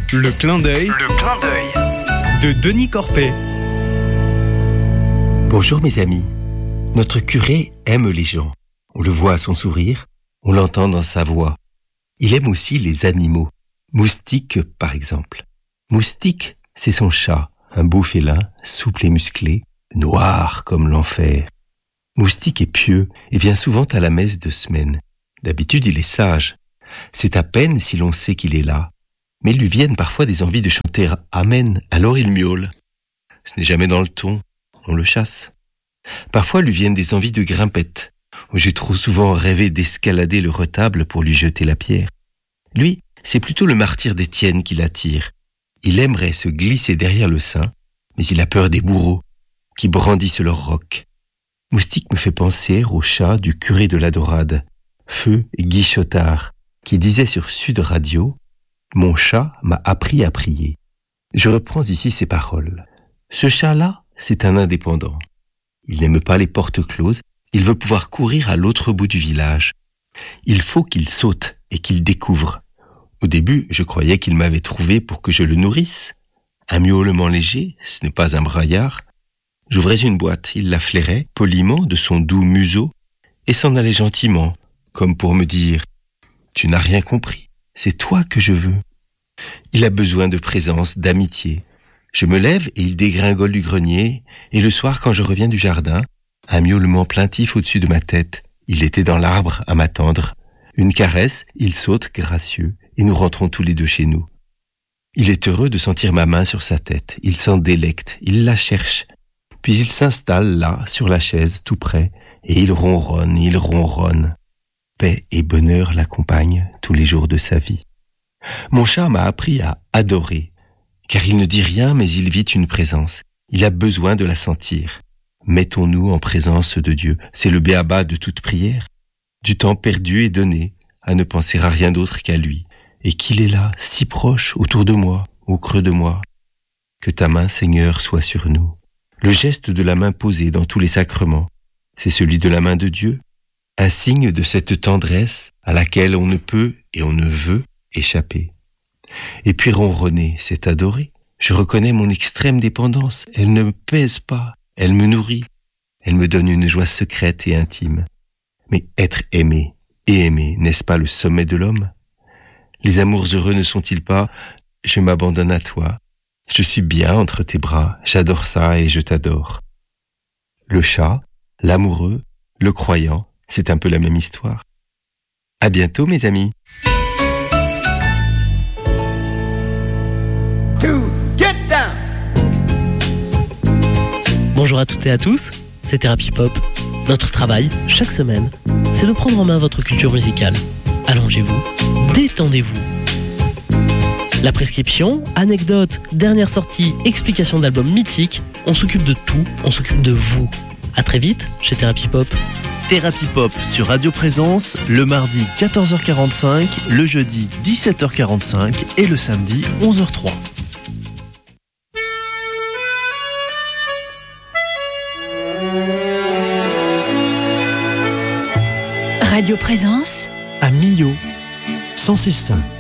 Le clin d'œil de Denis Corpet. Bonjour mes amis. Notre curé aime les gens. On le voit à son sourire, on l'entend dans sa voix. Il aime aussi les animaux. Moustique, par exemple. Moustique, c'est son chat, un beau félin, souple et musclé, noir comme l'enfer. Moustique est pieux et vient souvent à la messe de semaine. D'habitude, il est sage. C'est à peine si l'on sait qu'il est là. Mais il lui viennent parfois des envies de chanter « Amen », alors il miaule. Ce n'est jamais dans le ton, on le chasse. Parfois lui viennent des envies de grimpette, où j'ai trop souvent rêvé d'escalader le retable pour lui jeter la pierre. Lui, c'est plutôt le martyre d'Étienne qui l'attire. Il aimerait se glisser derrière le saint, mais il a peur des bourreaux, qui brandissent leurs rocs. Moustique me fait penser au chat du curé de la Dorade, Feu Guichotard, qui disait sur Sud Radio « Mon chat m'a appris à prier ». Je reprends ici ses paroles. Ce chat-là, c'est un indépendant. Il n'aime pas les portes closes, il veut pouvoir courir à l'autre bout du village. Il faut qu'il saute et qu'il découvre. Au début, je croyais qu'il m'avait trouvé pour que je le nourrisse. Un miaulement léger, ce n'est pas un braillard. J'ouvrais une boîte, il la flairait poliment de son doux museau et s'en allait gentiment, comme pour me dire « Tu n'as rien compris, c'est toi que je veux ». Il a besoin de présence, d'amitié. Je me lève et il dégringole du grenier, et le soir, quand je reviens du jardin, un miaulement plaintif au-dessus de ma tête. Il était dans l'arbre à m'attendre. Une caresse, il saute gracieux, et nous rentrons tous les deux chez nous. Il est heureux de sentir ma main sur sa tête. Il s'en délecte, il la cherche. Puis il s'installe là, sur la chaise, tout près, et il ronronne. Paix et bonheur l'accompagnent tous les jours de sa vie. Mon chat m'a appris à adorer, car il ne dit rien, mais il vit une présence. Il a besoin de la sentir. Mettons-nous en présence de Dieu. C'est le b.a.-ba de toute prière. Du temps perdu et donné, à ne penser à rien d'autre qu'à lui. Et qu'il est là, si proche, autour de moi, au creux de moi. Que ta main, Seigneur, soit sur nous. Le geste de la main posée dans tous les sacrements, c'est celui de la main de Dieu. Un signe de cette tendresse à laquelle on ne peut et on ne veut échapper. Et puis ronronner, c'est adorer. Je reconnais mon extrême dépendance. Elle ne me pèse pas, elle me nourrit. Elle me donne une joie secrète et intime. Mais être aimé et aimé, n'est-ce pas le sommet de l'homme? Les amours heureux ne sont-ils pas « Je m'abandonne à toi, je suis bien entre tes bras, j'adore ça et je t'adore ». Le chat, l'amoureux, le croyant, c'est un peu la même histoire. À bientôt mes amis. Bonjour à toutes et à tous, c'est Thérapie Pop. Notre travail, chaque semaine, c'est de prendre en main votre culture musicale. Allongez-vous, détendez-vous. La prescription, anecdotes, dernière sortie, explication d'albums mythiques, on s'occupe de tout, on s'occupe de vous. À très vite chez Thérapie Pop. Thérapie Pop sur Radio Présence, le mardi 14h45, le jeudi 17h45 et le samedi 11h03. Radio Présence À Millau, 106.5.